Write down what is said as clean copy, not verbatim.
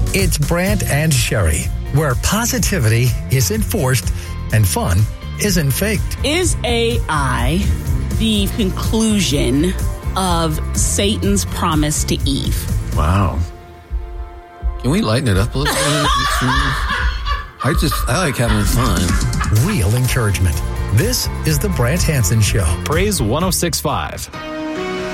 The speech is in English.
It's Brant and Sherry, where positivity is enforced and fun isn't faked. Is AI the conclusion of Satan's promise to Eve? Wow. Can we lighten it up a little bit? I like having fun. Real encouragement. This is the Brant Hansen Show. Praise 106.5.